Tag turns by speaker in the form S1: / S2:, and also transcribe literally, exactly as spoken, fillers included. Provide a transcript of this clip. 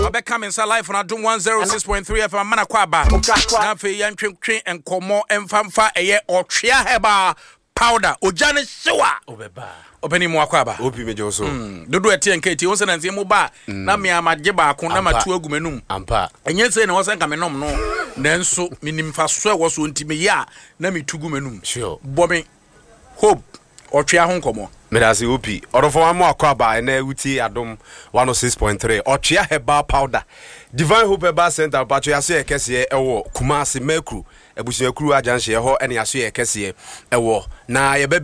S1: Obeka mensa live on Adum one oh six point three F M mana kwa ba. Na fe yan twetwe enkomo emfamfa eye otwea heba powder ojane sewa obeba. Obeni mu akwa ba.
S2: Obi mejo so.
S1: Dodo eti enketi won se na ntie mu ba na me amagye ba ko na matu agumenum.
S2: Ampa.
S1: Enye se na wo se nka menom no. Nanso minim fa so e wo so ntime ya na mitugu menum.
S2: Sure.
S1: Bomi hope otwea ho nkomo.
S2: Medasi opi orofo amo akwa ba na wuti Adum one oh six point three otwea herbal powder Divine Hope Herbal Center patcho yaso ekese ewo Kumasi Mekru ebusu ekru ajanhye ho ene yaso ekese ewo na ye